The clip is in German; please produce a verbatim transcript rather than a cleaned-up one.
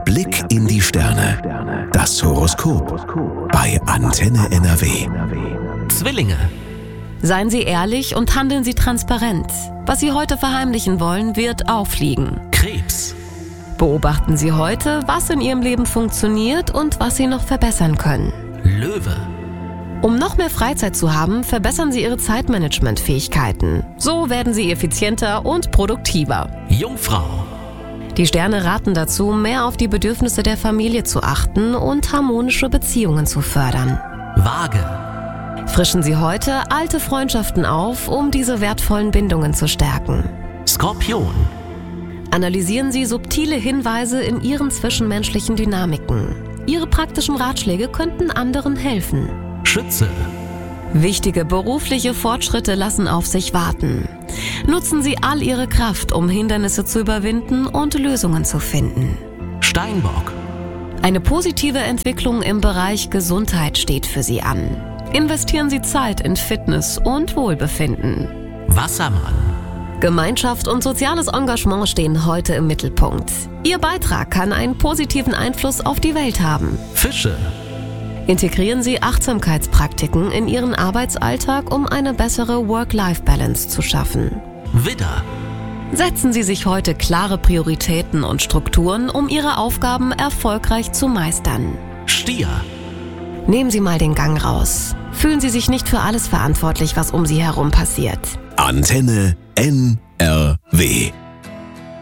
Blick in die Sterne. Das Horoskop bei Antenne N R W. Zwillinge. Seien Sie ehrlich und handeln Sie transparent. Was Sie heute verheimlichen wollen, wird auffliegen. Krebs. Beobachten Sie heute, was in Ihrem Leben funktioniert und was Sie noch verbessern können. Löwe. Um noch mehr Freizeit zu haben, verbessern Sie Ihre Zeitmanagement-Fähigkeiten. So werden Sie effizienter und produktiver. Jungfrau. Die Sterne raten dazu, mehr auf die Bedürfnisse der Familie zu achten und harmonische Beziehungen zu fördern. Waage. Frischen Sie heute alte Freundschaften auf, um diese wertvollen Bindungen zu stärken. Skorpion. Analysieren Sie subtile Hinweise in Ihren zwischenmenschlichen Dynamiken. Ihre praktischen Ratschläge könnten anderen helfen. Schütze. Wichtige berufliche Fortschritte lassen auf sich warten. Nutzen Sie all Ihre Kraft, um Hindernisse zu überwinden und Lösungen zu finden. Steinbock. Eine positive Entwicklung im Bereich Gesundheit steht für Sie an. Investieren Sie Zeit in Fitness und Wohlbefinden. Wassermann. Gemeinschaft und soziales Engagement stehen heute im Mittelpunkt. Ihr Beitrag kann einen positiven Einfluss auf die Welt haben. Fische. Integrieren Sie Achtsamkeitspraktiken in Ihren Arbeitsalltag, um eine bessere Work-Life-Balance zu schaffen. Widder. Setzen Sie sich heute klare Prioritäten und Strukturen, um Ihre Aufgaben erfolgreich zu meistern. Stier. Nehmen Sie mal den Gang raus. Fühlen Sie sich nicht für alles verantwortlich, was um Sie herum passiert. Antenne N R W.